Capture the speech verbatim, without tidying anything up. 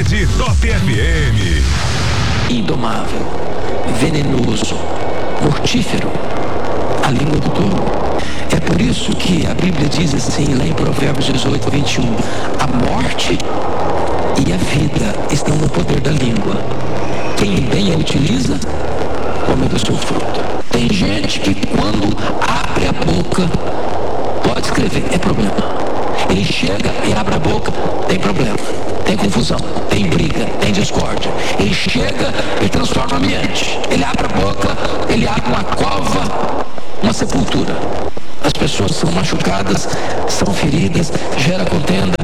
Rede Top F M. Indomável, venenoso, mortífero, a língua do tolo. É por isso que a Bíblia diz assim, lá em Provérbios dezoito, vinte e um, a morte e a vida estão no poder da língua. Quem bem a utiliza, come do seu fruto. Tem gente que quando abre a boca, pode escrever, é problema. Ele chega e abre a boca, tem problema, tem confusão, tem briga, tem discórdia. Ele chega e transforma o ambiente. Ele abre a boca, ele abre uma cova, uma sepultura. As pessoas são machucadas, são feridas, gera contenda,